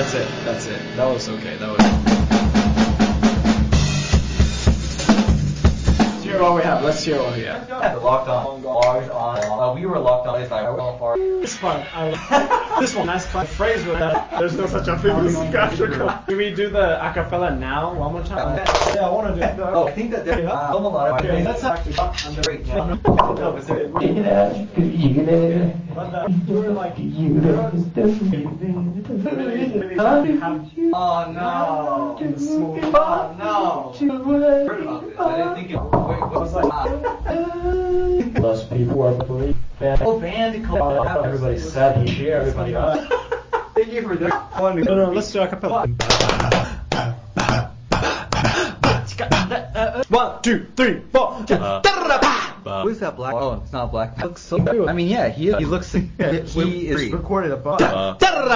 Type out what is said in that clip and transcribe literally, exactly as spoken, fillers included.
That's it. That's it. That was okay. That was. Let's hear what we have. Let's hear what we have. Locked on. Bars on. Uh, we were locked on. It's fun. I love this one. Nice fun phrase with that. There's no such a thing as theatrical. Can we do the acapella now one more time? Yeah, I want to do it. Oh, I think that they're uh, a lot. Okay, let's actually great. No, is there? You were like you. Oh no! Oh no! Heard about this. I didn't think it. Wait, what was like? Most people are pretty bad. Oh, band. Everybody said he cheer. Everybody else. Thank you for that. No, no, let's do acapella. One, two, three, four. Uh, Who's that black? Oh, it's not black. Looks so. I mean, yeah, he he looks. He is recorded above.